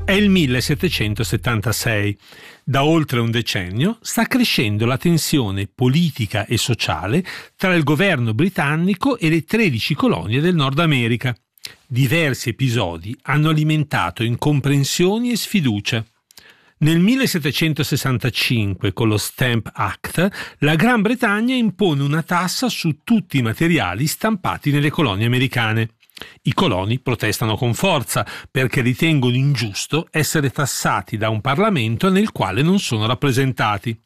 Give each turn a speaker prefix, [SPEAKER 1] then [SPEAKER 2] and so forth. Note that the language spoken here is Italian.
[SPEAKER 1] È il 1776. Da oltre un decennio sta crescendo la tensione politica e sociale tra il governo britannico e le 13 colonie del Nord America. Diversi episodi hanno alimentato incomprensioni e sfiducia. Nel 1765, con lo Stamp Act, la Gran Bretagna impone una tassa su tutti i materiali stampati nelle colonie americane. I coloni protestano con forza perché ritengono ingiusto essere tassati da un Parlamento nel quale non sono rappresentati.